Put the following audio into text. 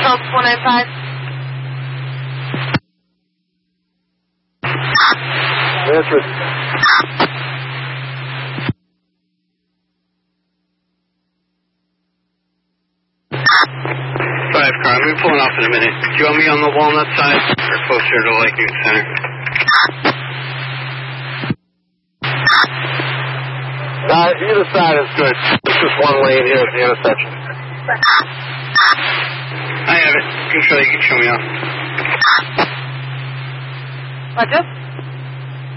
Pulse 495. Answer. 5 car, I'm going to be pulling off in a minute. Do you want me on the Walnut side or closer to Lightning Center? Either side is good. It's just one lane here at the intersection. I have it. You can show me off. Roger.